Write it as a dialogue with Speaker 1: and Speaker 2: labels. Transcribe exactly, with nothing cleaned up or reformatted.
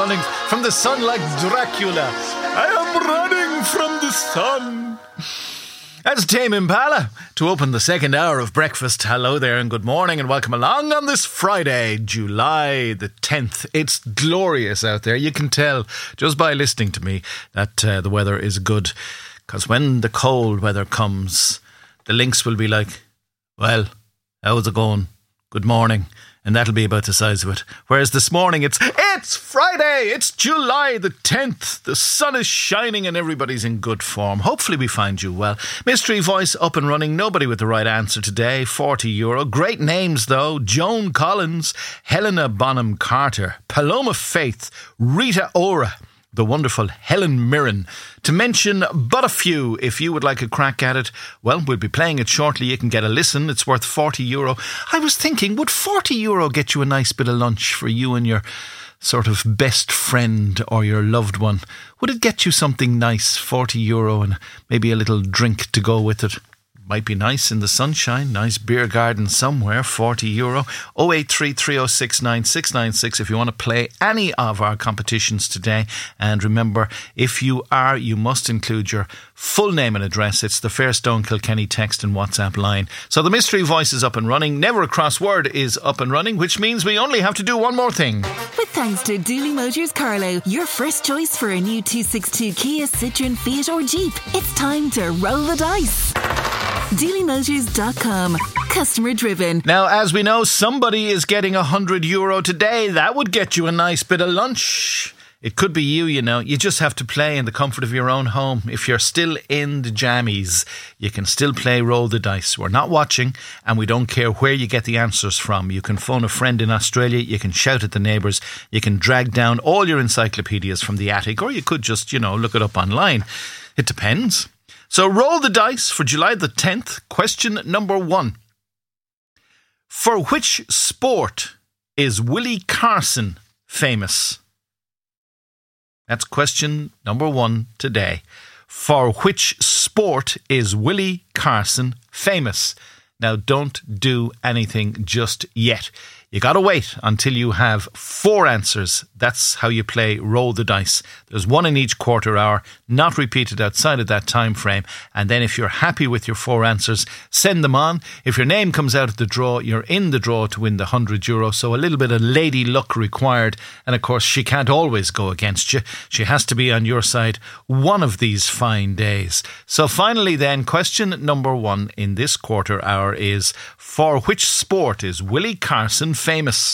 Speaker 1: running from the sun like Dracula. I am running from the sun. That's Tame Impala to open the second hour of breakfast. Hello there and good morning and welcome along on this Friday, July the tenth. It's glorious out there. You can tell just by listening to me that uh, the weather is good. Because when the cold weather comes, the links will be like, well, how's it going? Good morning. And that'll be about the size of it. Whereas this morning it's, it's Friday, it's July the tenth. The sun is shining and everybody's in good form. Hopefully we find you well. Mystery voice up and running. Nobody with the right answer today. forty euro. Great names though. Joan Collins, Helena Bonham Carter, Paloma Faith, Rita Ora, the wonderful Helen Mirren, to mention but a few. If you would like a crack at it, well, we'll be playing it shortly. You can get a listen. It's worth forty euro. I was thinking, would forty euro get you a nice bit of lunch for you and your sort of best friend or your loved one? Would it get you something nice, forty euro, and maybe a little drink to go with it? Might be nice in the sunshine, nice beer garden somewhere, forty euro. oh eight three, three oh six, nine six nine six if you want to play any of our competitions today. And remember, if you are, you must include your full name and address. It's the Fairstone Kilkenny text and WhatsApp line. So the mystery voice is up and running. Never a Crossword is up and running, which means we only have to do one more thing.
Speaker 2: With thanks to Dooley Motors Carlow, your first choice for a new two sixty-two Kia, Citroen, Fiat or Jeep. It's time to roll the dice. Dooley Motors dot com. Customer driven.
Speaker 1: Now, as we know, somebody is getting one hundred euro today. That would get you a nice bit of lunch. It could be you, you know. You just have to play in the comfort of your own home. If you're still in the jammies, you can still play Roll the Dice. We're not watching and we don't care where you get the answers from. You can phone a friend in Australia. You can shout at the neighbours. You can drag down all your encyclopedias from the attic, or you could just, you know, look it up online. It depends. So roll the dice for July the tenth. Question number one. For which sport is Willie Carson famous? That's question number one today. For which sport is Willie Carson famous? Now, don't do anything just yet. You got to wait until you have four answers. That's how you play Roll the Dice. There's one in each quarter hour, not repeated outside of that time frame. And then if you're happy with your four answers, send them on. If your name comes out of the draw, you're in the draw to win the one hundred euro. So a little bit of lady luck required. And of course, she can't always go against you. She has to be on your side one of these fine days. So finally then, question number one in this quarter hour is, for which sport is Willie Carson famous?